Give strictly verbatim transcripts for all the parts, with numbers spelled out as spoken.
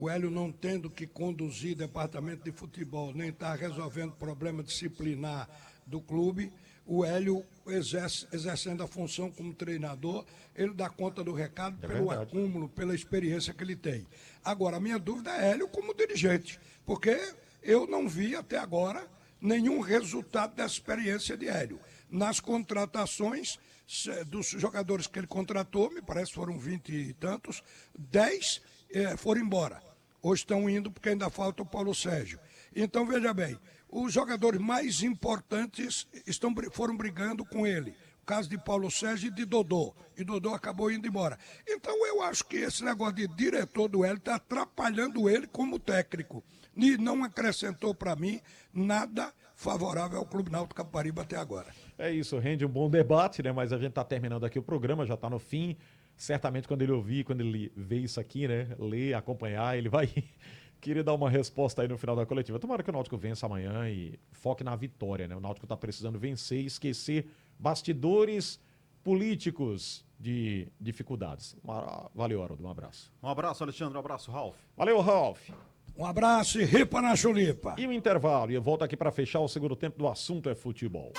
O Hélio não tendo que conduzir departamento de futebol, nem estar resolvendo problema disciplinar do clube, o Hélio exerce, exercendo a função como treinador, ele dá conta do recado é pelo verdade. acúmulo, pela experiência que ele tem. Agora, a minha dúvida é Hélio como dirigente, porque eu não vi até agora nenhum resultado dessa experiência de Hélio. Nas contratações dos jogadores que ele contratou, me parece que foram vinte e tantos, dez eh, foram embora. Hoje estão indo porque ainda falta o Paulo Sérgio. Então, veja bem, os jogadores mais importantes estão, foram brigando com ele. O caso de Paulo Sérgio e de Dodô. E Dodô acabou indo embora. Então, eu acho que esse negócio de diretor do Hélio está atrapalhando ele como técnico. E não acrescentou para mim nada favorável ao Clube Náutico Capibaribe até agora. É isso, rende um bom debate, né? Mas a gente está terminando aqui o programa, já está no fim. Certamente quando ele ouvir, quando ele ver isso aqui, né? Ler, acompanhar, ele vai querer dar uma resposta aí no final da coletiva. Tomara que o Náutico vença amanhã e foque na vitória, né? O Náutico está precisando vencer e esquecer bastidores políticos de dificuldades. Valeu, Haroldo, um abraço. Um abraço, Alexandre, um abraço, Ralf. Valeu, Ralf. Um abraço e ripa na chulipa. E o intervalo, e eu volto aqui para fechar o segundo tempo do Assunto é Futebol.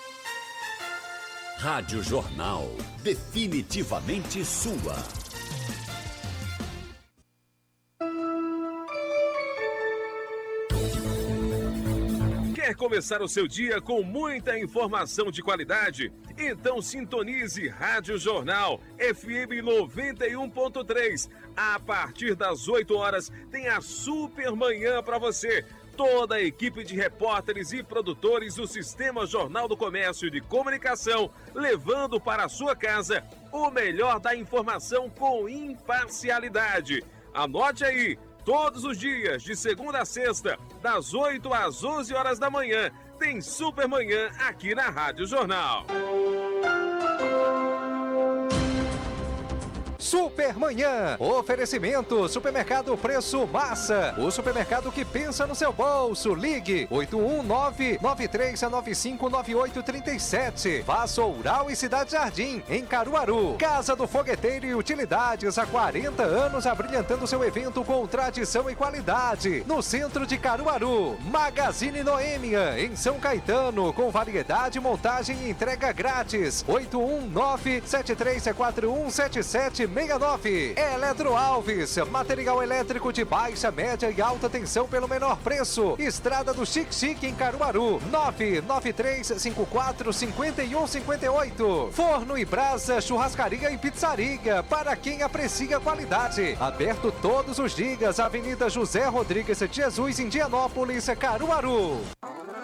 Rádio Jornal, definitivamente sua. Quer começar o seu dia com muita informação de qualidade? Então sintonize Rádio Jornal F M noventa e um ponto três. A partir das oito horas tem a Super Manhã para você. Toda a equipe de repórteres e produtores do Sistema Jornal do Comércio de Comunicação, levando para a sua casa o melhor da informação com imparcialidade. Anote aí, todos os dias, de segunda a sexta, das oito às onze horas da manhã, tem Super Manhã aqui na Rádio Jornal. Supermanhã, oferecimento, supermercado Preço Massa, o supermercado que pensa no seu bolso. Ligue oito um nove, nove três nove cinco, nove oito três sete. Faça Oural e Cidade Jardim, em Caruaru. Casa do Fogueteiro e Utilidades, há quarenta anos abrilhantando seu evento com tradição e qualidade. No centro de Caruaru. Magazine Noêmia, em São Caetano, com variedade, montagem e entrega grátis. oito um nove, sete três quatro um, sete sete seis nove. Eletro Alves, material elétrico de baixa, média e alta tensão pelo menor preço. Estrada do Chique Chique em Caruaru, nove nove três cinco quatro cinco um cinco oito. Forno e Brasa, churrascaria e pizzaria, para quem aprecia qualidade. Aberto todos os dias, Avenida José Rodrigues de Jesus, Indianópolis, Caruaru.